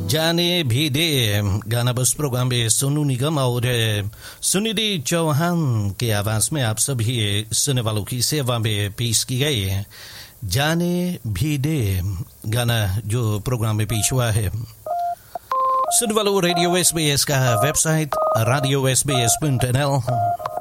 जाने भी दे गाना बस प्रोग्राम में सोनू निगम और सुनिधि चौहान के आवाज में आप सभी सुनने वालों की सेवा में पेश की गई जाने भी दे गाना जो प्रोग्राम में पेश हुआ है। सुनने वालों रेडियो SBS का वेबसाइट radiosbs.nl